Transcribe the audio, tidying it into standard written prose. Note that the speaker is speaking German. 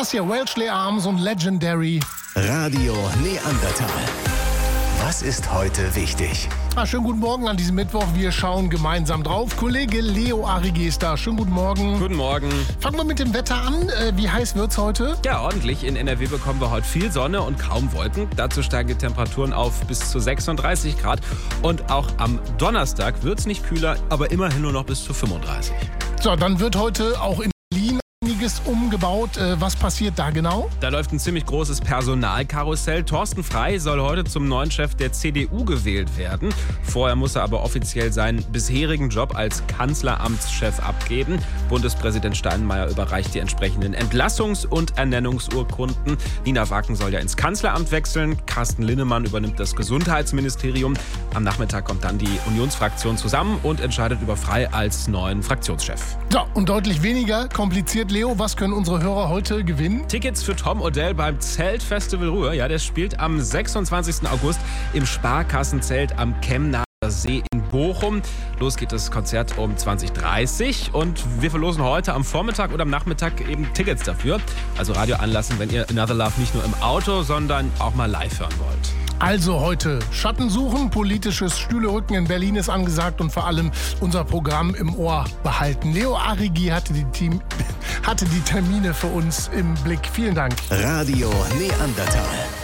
Das hier Wellesley Arms und Legendary. Radio Neandertal. Was ist heute wichtig? Schönen guten Morgen an diesem Mittwoch. Wir schauen gemeinsam drauf. Kollege Leo Arrighi ist da. Schönen guten Morgen. Guten Morgen. Fangen wir mit dem Wetter an. Wie heiß wird's heute? Ja, ordentlich. In NRW bekommen wir heute viel Sonne und kaum Wolken. Dazu steigen die Temperaturen auf bis zu 36 Grad. Und auch am Donnerstag wird's nicht kühler, aber immerhin nur noch bis zu 35. So, dann wird heute auch in Berlin einiges umgebaut. Was passiert da genau? Da läuft ein ziemlich großes Personalkarussell. Thorsten Frey soll heute zum neuen Chef der CDU gewählt werden. Vorher muss er aber offiziell seinen bisherigen Job als Kanzleramtschef abgeben. Bundespräsident Steinmeier überreicht die entsprechenden Entlassungs- und Ernennungsurkunden. Nina Wacken soll ja ins Kanzleramt wechseln. Carsten Linnemann übernimmt das Gesundheitsministerium. Am Nachmittag kommt dann die Unionsfraktion zusammen und entscheidet über Frey als neuen Fraktionschef. So, und deutlich weniger kompliziert, Leo. Was können unsere Hörer heute gewinnen? Tickets für Tom Odell beim Zeltfestival Ruhr. Ja, der spielt am 26. August im Sparkassenzelt am Chemnader See in Bochum. Los geht das Konzert um 20:30 und wir verlosen heute am Vormittag oder am Nachmittag eben Tickets dafür. Also Radio anlassen, wenn ihr Another Love nicht nur im Auto, sondern auch mal live hören wollt. Also heute Schatten suchen, politisches Stühlerücken in Berlin ist angesagt und vor allem unser Programm im Ohr behalten. Leo Arrighi hatte die Termine für uns im Blick. Vielen Dank. Radio Neandertal.